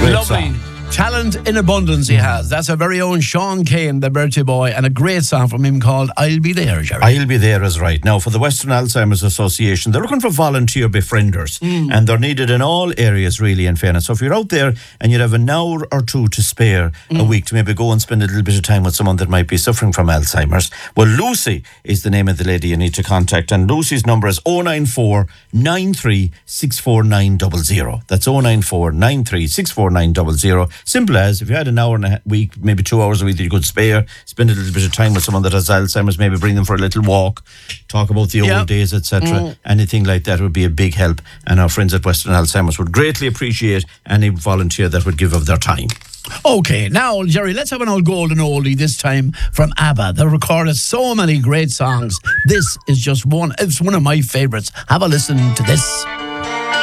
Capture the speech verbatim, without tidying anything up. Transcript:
Great Lovely. song. Talent in abundance he has. That's our very own Sean Kane, the birthday boy, and a great song from him called I'll Be There, Jerry. I'll Be There is right. Now, for the Western Alzheimer's Association, they're looking for volunteer befrienders, mm. and they're needed in all areas, really, in fairness. So if you're out there and you'd have an hour or two to spare mm. a week to maybe go and spend a little bit of time with someone that might be suffering from Alzheimer's, well, Lucy is the name of the lady you need to contact, and Lucy's number is oh nine four, nine three six four nine zero zero. That's oh nine four, nine three six four nine zero zero. Simple as, if you had an hour and a week, maybe two hours a week that you could spare, spend a little bit of time with someone that has Alzheimer's, maybe bring them for a little walk, talk about the yep. old days, et cetera. Mm. Anything like that would be a big help, and our friends at Western Alzheimer's would greatly appreciate any volunteer that would give of their time. Okay, now, Jerry, let's have an old golden oldie this time from ABBA. They recorded so many great songs. This is just one, it's one of my favourites. Have a listen to this.